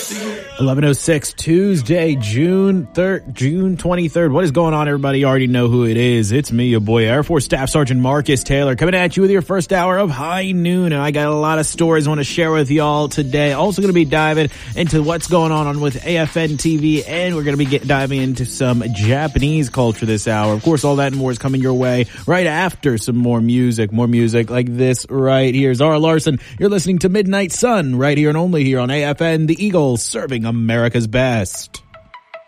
11:06 Tuesday, June 23rd. What is going on, everybody? You already know who it is. It's me, your boy, Air Force Staff Sergeant Marcus Taylor, coming at you with your first hour of High Noon. And I got a lot of stories I want to share with y'all today. Also going to be diving into what's going on with AFN TV, and we're going to be diving into some Japanese culture this hour. Of course, all that and more is coming your way right after some more music like this right here. Zara Larson, you're listening to Midnight Sun right here and only here on AFN, the Eagle, serving America's best.